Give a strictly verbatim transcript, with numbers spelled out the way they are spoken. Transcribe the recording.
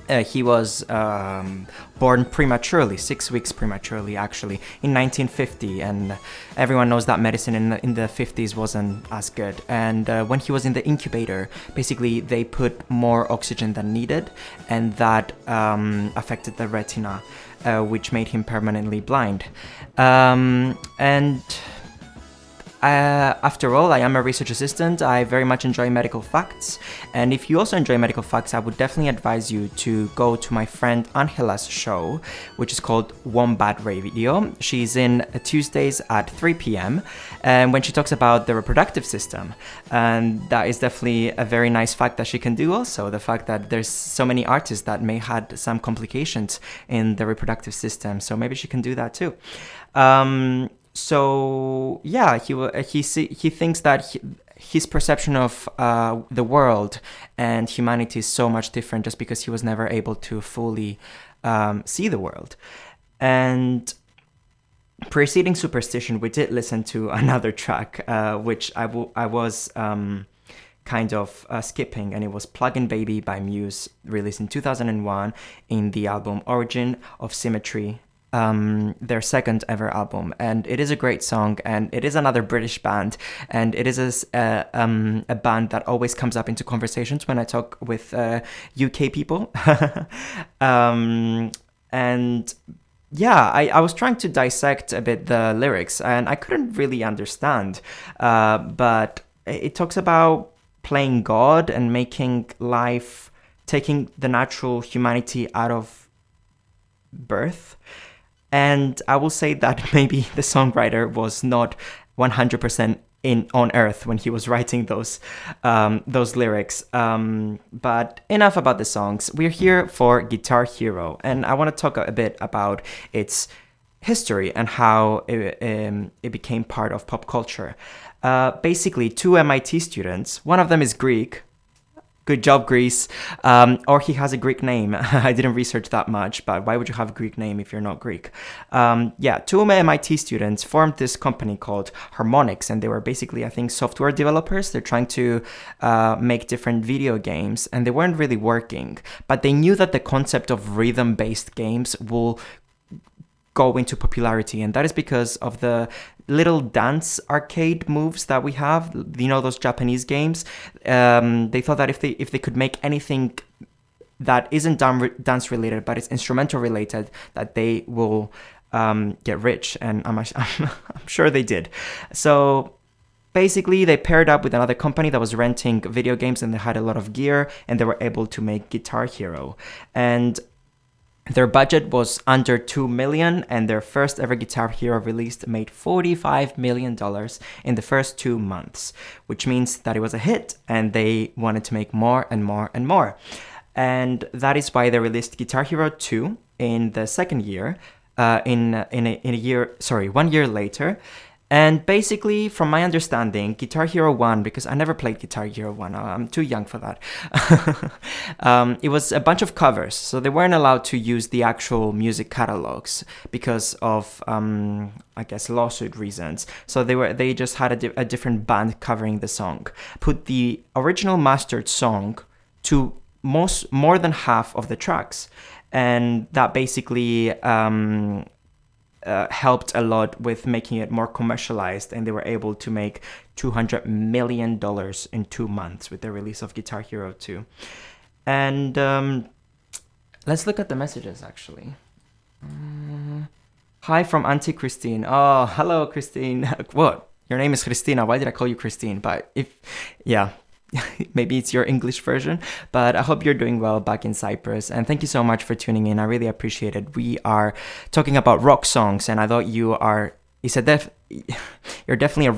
Uh, he was um, born prematurely, six weeks prematurely, actually, in nineteen fifty, and everyone knows that medicine in the, in the fifties wasn't as good. And uh, when he was in the incubator, basically they put more oxygen than needed, and that um, affected the retina, uh, which made him permanently blind. Um, and Uh, after all, I am a research assistant. I very much enjoy medical facts. And if you also enjoy medical facts, I would definitely advise you to go to my friend Angela's show, which is called Wombat Radio. She's in Tuesdays at three p.m. and when she talks about the reproductive system. And that is definitely a very nice fact that she can do also. The fact that there's so many artists that may had some complications in the reproductive system. So maybe she can do that too. Um... So yeah, he he he thinks that he, his perception of uh, the world and humanity is so much different just because he was never able to fully um, see the world. And preceding Superstition, we did listen to another track, uh, which I, w- I was um, kind of uh, skipping, and it was Plug-in Baby by Muse, released in two thousand one in the album Origin of Symmetry. Um, their second ever album, and it is a great song, and it is another British band, and it is a, uh, um, a band that always comes up into conversations when I talk with uh, U K people. um, and yeah, I, I was trying to dissect a bit the lyrics, and I couldn't really understand, uh, but it talks about playing God and making life, taking the natural humanity out of birth. And I will say that maybe the songwriter was not one hundred percent in on Earth when he was writing those um, those lyrics. Um, but enough about the songs. We're here for Guitar Hero, and I want to talk a bit about its history and how it, um, it became part of pop culture. Uh, basically, two M I T students, one of them is Greek. Good job, Greece. Um, or he has a Greek name. I didn't research that much, but why would you have a Greek name if you're not Greek? Um, yeah, two M I T students formed this company called Harmonix, and they were basically, I think, software developers. They're trying to uh, make different video games, and they weren't really working. But they knew that the concept of rhythm-based games will go into popularity, and that is because of the little dance arcade moves that we have, you know, those Japanese games. Um, they thought that if they if they could make anything that isn't dance related but it's instrumental related, that they will um, get rich, and I'm, I'm, I'm sure they did. So basically, they paired up with another company that was renting video games, and they had a lot of gear, and they were able to make Guitar Hero. And their budget was under two million dollars, and their first ever Guitar Hero release made forty-five million dollars in the first two months, which means that it was a hit, and they wanted to make more and more and more. And that is why they released Guitar Hero two in the second year, uh, in in a, in a year, sorry, one year later. And basically, from my understanding, Guitar Hero one, because I never played Guitar Hero one, I'm too young for that, um, it was a bunch of covers, so they weren't allowed to use the actual music catalogs because of, um, I guess, lawsuit reasons. So they were they just had a, di- a different band covering the song. Put the original mastered song to most more than half of the tracks, and that basically Um, Uh, helped a lot with making it more commercialized, and they were able to make two hundred million dollars in two months with the release of Guitar Hero two. And um, let's look at the messages, actually. Uh, hi from Auntie Christine. Oh, hello, Christine. What? Your name is Christina. Why did I call you Christine? But if, yeah, maybe it's your English version, but I hope you're doing well back in Cyprus, and thank you so much for tuning in. I really appreciate it. We are talking about rock songs, and I thought you are, it's a def, you're definitely a